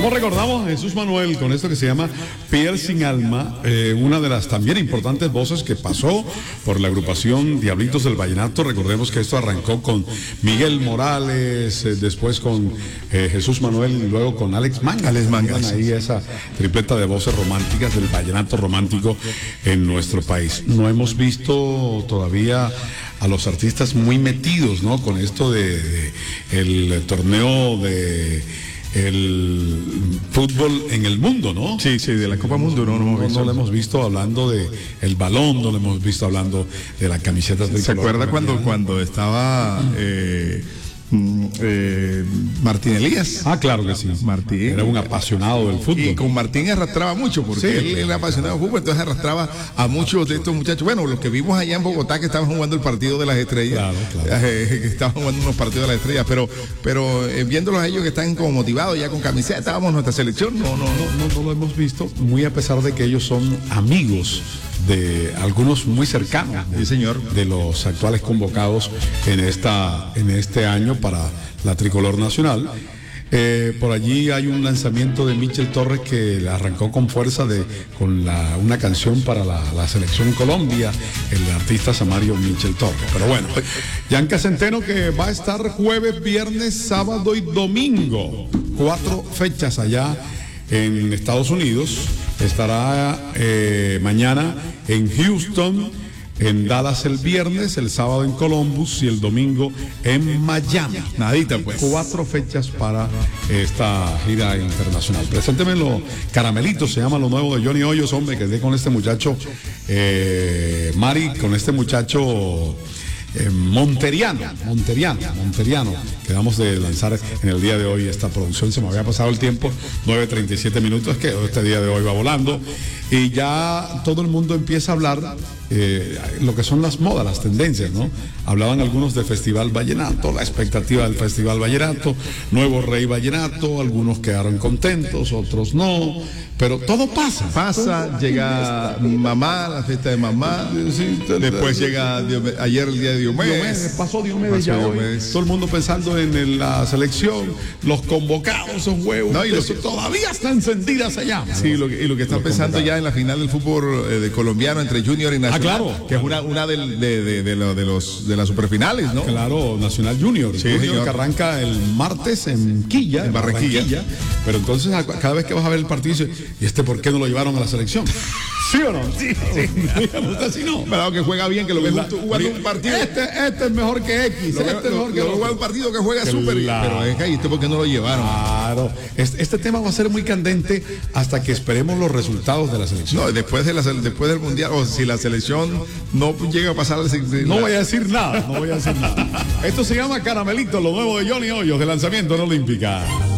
¿Cómo recordamos a Jesús Manuel con esto que se llama Piel sin Alma? Una de las también importantes voces que pasó por la agrupación Diablitos del Vallenato. Recordemos que esto arrancó con Miguel Morales, después con Jesús Manuel y luego con Alex Mangas. Alex Mangas. Ahí esa tripleta de voces románticas del vallenato romántico en nuestro país. No hemos visto todavía a los artistas muy metidos, ¿no? Con esto de el torneo de el fútbol en el mundo, ¿no? Sí, de la Copa Mundo no lo hemos visto hablando de el balón, no lo hemos visto hablando de las camisetas de ¿Se acuerda cuando estaba Martín Elías? Ah, claro que sí. Martín era un apasionado del fútbol. Y con Martín arrastraba mucho, porque sí, él era apasionado del fútbol, entonces arrastraba a muchos de estos muchachos. Bueno, los que vimos allá en Bogotá que estaban jugando el partido de las estrellas, claro. Que estaban jugando unos partidos de las estrellas, pero viéndolos a ellos que están como motivados ya con camiseta, vamos, nuestra selección, no lo hemos visto, muy a pesar de que ellos son amigos de algunos muy cercanos, sí, señor, de los actuales convocados en este año para la tricolor nacional. Por allí hay un lanzamiento de Michel Torres que arrancó con fuerza con una canción para la selección Colombia, el artista Samario Michel Torres. Pero bueno, Yanka Centeno, que va a estar jueves, viernes, sábado y domingo, 4 fechas allá en Estados Unidos. Estará mañana en Houston, en Dallas el viernes, el sábado en Columbus y el domingo en Miami. Nadita, pues. 4 fechas para esta gira internacional. Presénteme los caramelitos, se llama lo nuevo de Johnny Hoyos, hombre, que esté con este muchacho, Mari, con este muchacho Monteriano. Quedamos de lanzar en el día de hoy esta producción. Se me había pasado el tiempo, 9:37 minutos, que este día de hoy va volando. Y ya todo el mundo empieza a hablar lo que son las modas, las tendencias, ¿no? Hablaban algunos de Festival Vallenato, la expectativa del Festival Vallenato, nuevo Rey Vallenato, algunos quedaron contentos, otros no, pero todo pasa. Llega mamá, la fiesta de mamá, sí, después llega ayer el día de Diomedes. Pasó Diomedes ya hoy. Todo el mundo pensando en la selección, los convocados, esos huevos, no, y todavía están encendidas allá. Sí, y lo que están pensando ya en la final del fútbol de colombiano entre Junior y Nacional. Claro. Que es una de las superfinales, ¿no? Claro, Nacional Junior. Sí, Junior, que arranca el martes en Quilla, en Barranquilla. Pero entonces cada vez que vas a ver el partido dices, ¿y por qué no lo llevaron a la selección? ¿Sí o no? Sí. Así no. Pero que juega bien, que lo ves jugando un partido. Este es mejor que X. Lo juega un partido que juega súper. Pero es que ¿por qué no lo llevaron? Claro. Este tema va a ser muy candente hasta que esperemos los resultados de la selección. No, después del mundial, o si la selección no llega a pasar. No voy a decir nada. Esto se llama Caramelito, lo nuevo de Johnny Hoyos, de lanzamiento en Olímpica.